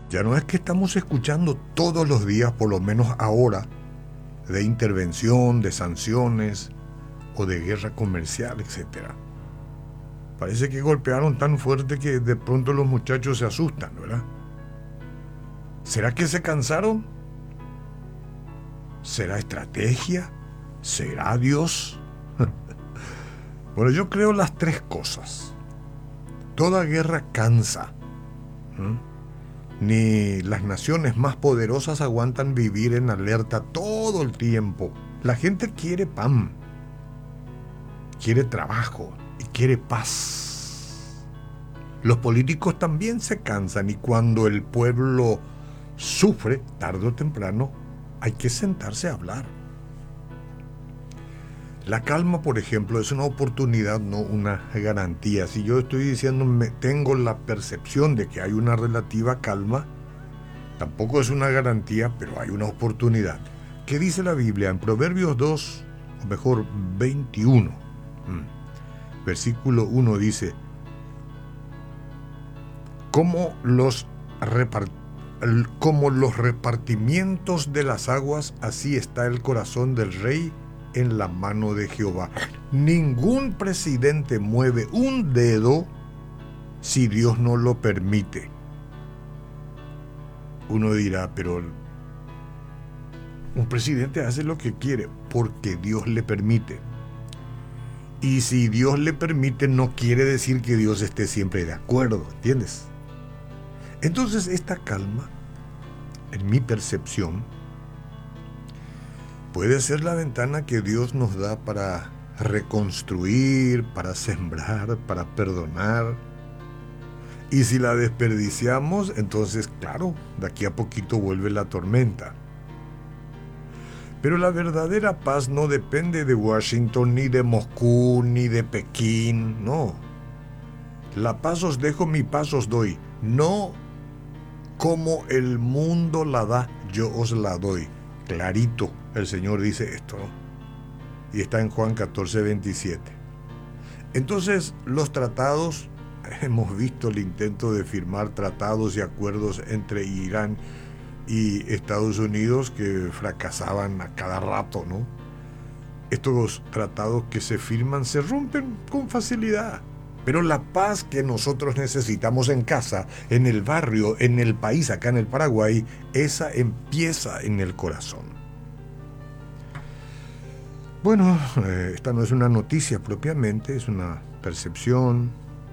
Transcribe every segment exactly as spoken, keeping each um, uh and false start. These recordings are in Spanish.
Ya no es que estamos escuchando todos los días, por lo menos ahora, de intervención, de sanciones o de guerra comercial, etcétera. Parece que golpearon tan fuerte que de pronto los muchachos se asustan, ¿verdad? ¿Será que se cansaron? ¿Será estrategia? ¿Será Dios? Bueno, yo creo las tres cosas. Toda guerra cansa. ¿Mm? Ni las naciones más poderosas aguantan vivir en alerta todo el tiempo. La gente quiere pan, quiere trabajo y quiere paz. Los políticos también se cansan y cuando el pueblo sufre, tarde o temprano, hay que sentarse a hablar. La calma, por ejemplo, es una oportunidad, no una garantía. Si yo estoy diciendo, me, tengo la percepción de que hay una relativa calma, tampoco es una garantía, pero hay una oportunidad. ¿Qué dice la Biblia? En Proverbios dos, o mejor veintiuno, versículo uno dice, como los, repart- como los repartimientos de las aguas, así está el corazón del rey en la mano de Jehová. Ningún presidente mueve un dedo si Dios no lo permite. Uno dirá, pero un presidente hace lo que quiere porque Dios le permite. Y si Dios le permite, no quiere decir que Dios esté siempre de acuerdo, ¿entiendes? Entonces esta calma, en mi percepción, puede ser la ventana que Dios nos da para reconstruir, para sembrar, para perdonar. Y si la desperdiciamos, entonces, claro, de aquí a poquito vuelve la tormenta. Pero la verdadera paz no depende de Washington, ni de Moscú, ni de Pekín, no. La paz os dejo, mi paz os doy. No como el mundo la da, yo os la doy. Clarito, el Señor dice esto, ¿no? Y está en Juan catorce, veintisiete. Entonces, los tratados, hemos visto el intento de firmar tratados y acuerdos entre Irán y Estados Unidos que fracasaban a cada rato, ¿no? Estos tratados que se firman se rompen con facilidad. Pero la paz que nosotros necesitamos en casa, en el barrio, en el país, acá en el Paraguay, esa empieza en el corazón. Bueno, eh, esta no es una noticia propiamente, es una percepción.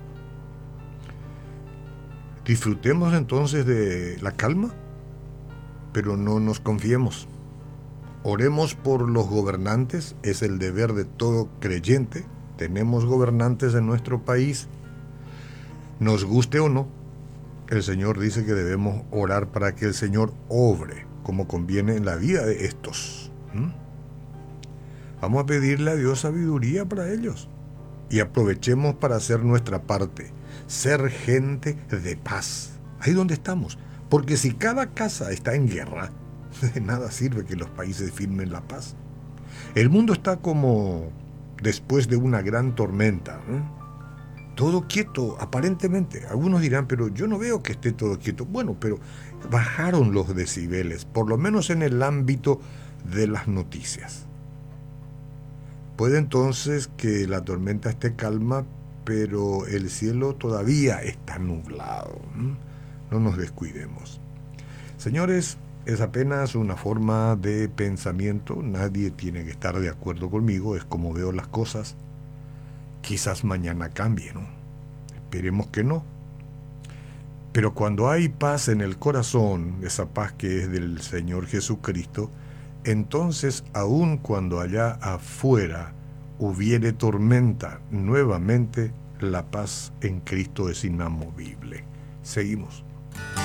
Disfrutemos entonces de la calma, pero no nos confiemos. Oremos por los gobernantes, es el deber de todo creyente. Tenemos gobernantes en nuestro país, nos guste o no, el Señor dice que debemos orar para que el Señor obre como conviene en la vida de estos. ¿Mm? Vamos a pedirle a Dios sabiduría para ellos y aprovechemos para hacer nuestra parte, ser gente de paz, ahí donde estamos, porque si cada casa está en guerra, de nada sirve que los países firmen la paz. El mundo está como después de una gran tormenta, ¿eh? Todo quieto, aparentemente. Algunos dirán, pero yo no veo que esté todo quieto. Bueno, pero bajaron los decibeles, por lo menos en el ámbito de las noticias. Puede entonces que la tormenta esté calma, pero el cielo todavía está nublado. ¿eh? No nos descuidemos. Señores, es apenas una forma de pensamiento, nadie tiene que estar de acuerdo conmigo, es como veo las cosas. Quizás mañana cambie, ¿no? Esperemos que no. Pero cuando hay paz en el corazón, esa paz que es del Señor Jesucristo, entonces aun cuando allá afuera hubiere tormenta, nuevamente la paz en Cristo es inamovible. Seguimos.